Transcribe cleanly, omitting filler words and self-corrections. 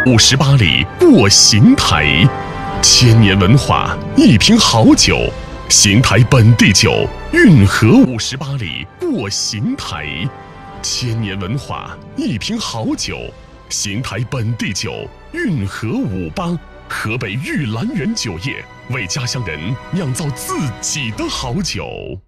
58里过邢台，千年文化，一瓶好酒。邢台本地酒，运河58里过邢台，千年文化，一瓶好酒。邢台本地酒，运河58，河北玉兰园酒业为家乡人酿造自己的好酒。